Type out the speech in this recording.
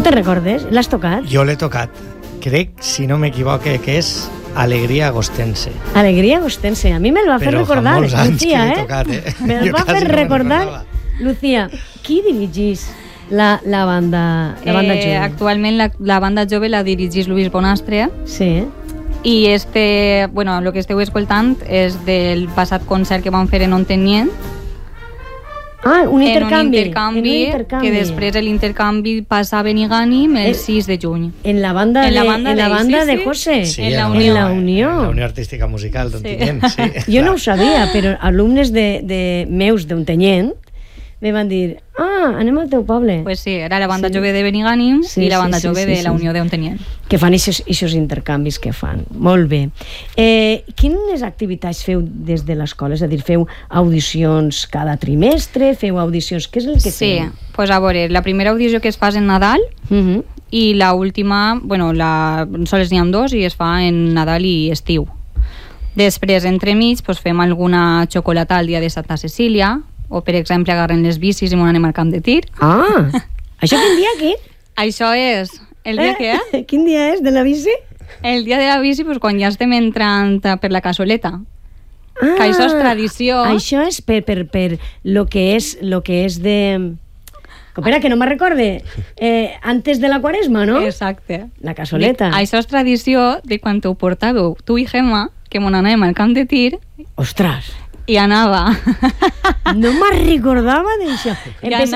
te recordes? L'has tocat? Jo l'he tocat. Crec, si no m'equivoque, que és Alegria Agostense. Alegria Agostense. A mi me'l va fer recordar, Lucía, Lucía, que l'he tocat, Me'l va fer recordar, Lucía. Qui dirigís la banda jove? Actualment la banda jove la dirigís Luis Bonastre. Sí. I el que esteu escoltant és del passat concert que vam fer en Ontenient. Un intercanvi. En un intercanvi, que després l'intercanvi passa a Benigànim el 6 de juny. En la banda de José. Sí, en la Unió. Unió. En la Unió Artística Musical d'Ontinyent, sí. Jo no ho sabia, però alumnes de meus d'Ontinyent me van dir, anem al teu poble. Pues sí, era la banda jove de Benigànim i la banda jove de la Unió d'Ontinyent. Que fan aquests intercanvis que fan. Molt bé. Quines activitats feu des de l'escola? És a dir, feu audicions cada trimestre? Feu audicions? Què és el que feu? Sí, pues a veure, la primera audició que es fa és en Nadal i l'última, sols n'hi ha dos i es fa en Nadal i estiu. Després, entremig, fem alguna xocolata el dia de Santa Cecília, o per exemple agarren les bicis i anem al camp de tir. Això quin dia aquí? Això és el dia que Quin dia és de la bici? El dia de la bici, quan ja estem entrant per la cassoleta. Que això és tradició. Això és per lo que és de... Espera, que no me'n recorde. Antes de la Quaresma, no? Exacte. La cassoleta. Això és tradició de quan ho portàveu tu i Gemma, que anàvem al camp de tir. Ostres! I anava. No me'n recordava d'això.